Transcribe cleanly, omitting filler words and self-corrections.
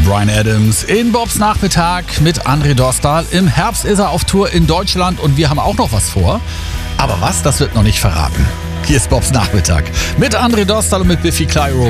Bryan Adams in Bobs Nachmittag mit André Dostal. Im Herbst ist er auf Tour in Deutschland und wir haben auch noch was vor. Aber was, das wird noch nicht verraten. Hier ist Bobs Nachmittag mit André Dostal und mit Biffy Clyro.